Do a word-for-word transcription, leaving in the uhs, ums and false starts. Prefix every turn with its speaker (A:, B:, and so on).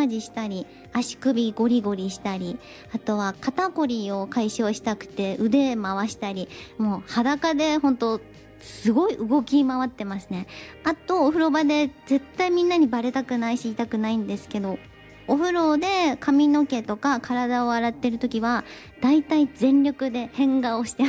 A: ージしたり、足首ゴリゴリしたり、あとは肩こりを解消したくて腕回したり、もう裸でほんとすごい動き回ってますね。あとお風呂場で絶対みんなにバレたくないし言いたくないんですけど、お風呂で髪の毛とか体を洗ってる時はだいたい全力で変顔して